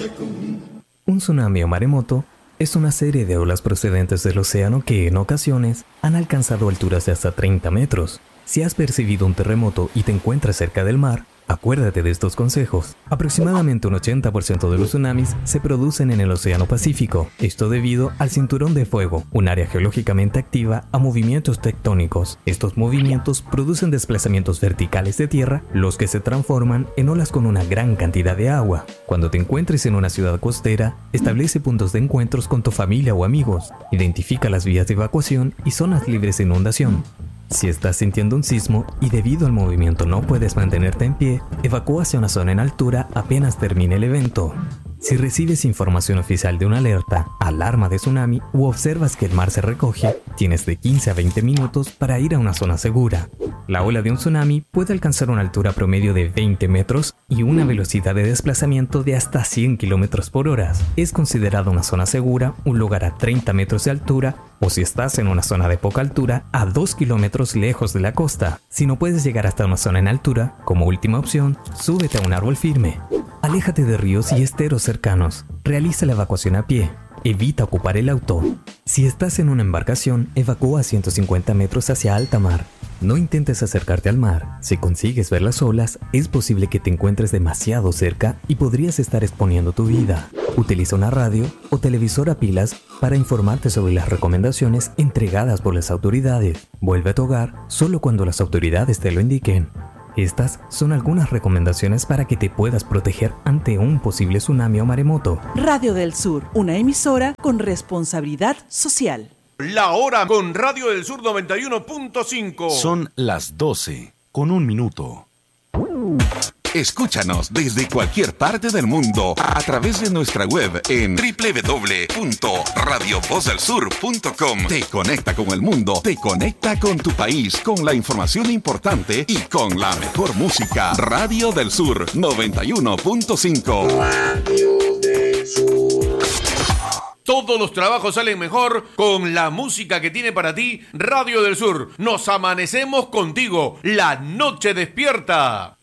Un tsunami o maremoto es una serie de olas procedentes del océano que, en ocasiones, han alcanzado alturas de hasta 30 metros. Si has percibido un terremoto y te encuentras cerca del mar, acuérdate de estos consejos. Aproximadamente un 80% de los tsunamis se producen en el Océano Pacífico. Esto debido al cinturón de fuego, un área geológicamente activa a movimientos tectónicos. Estos movimientos producen desplazamientos verticales de tierra, los que se transforman en olas con una gran cantidad de agua. Cuando te encuentres en una ciudad costera, establece puntos de encuentros con tu familia o amigos. Identifica las vías de evacuación y zonas libres de inundación. Si estás sintiendo un sismo y debido al movimiento no puedes mantenerte en pie, evacúa hacia una zona en altura apenas termine el evento. Si recibes información oficial de una alerta, alarma de tsunami u observas que el mar se recoge, tienes de 15 a 20 minutos para ir a una zona segura. La ola de un tsunami puede alcanzar una altura promedio de 20 metros y una velocidad de desplazamiento de hasta 100 km por hora. Es considerada una zona segura un lugar a 30 metros de altura o si estás en una zona de poca altura a 2 kilómetros lejos de la costa. Si no puedes llegar hasta una zona en altura, como última opción, súbete a un árbol firme. Aléjate de ríos y esteros cercanos. Realiza la evacuación a pie. Evita ocupar el auto. Si estás en una embarcación, evacúa a 150 metros hacia alta mar. No intentes acercarte al mar. Si consigues ver las olas, es posible que te encuentres demasiado cerca y podrías estar exponiendo tu vida. Utiliza una radio o televisor a pilas para informarte sobre las recomendaciones entregadas por las autoridades. Vuelve a tu hogar solo cuando las autoridades te lo indiquen. Estas son algunas recomendaciones para que te puedas proteger ante un posible tsunami o maremoto. Radio del Sur, una emisora con responsabilidad social. La hora con Radio del Sur 91.5. Son las 12:01. Escúchanos desde cualquier parte del mundo a través de nuestra web en www.radiovozdelsur.com. Te conecta con el mundo, te conecta con tu país, con la información importante y con la mejor música. Radio del Sur 91.5. Radio del Sur. Todos los trabajos salen mejor con la música que tiene para ti Radio del Sur. Nos amanecemos contigo. La noche despierta.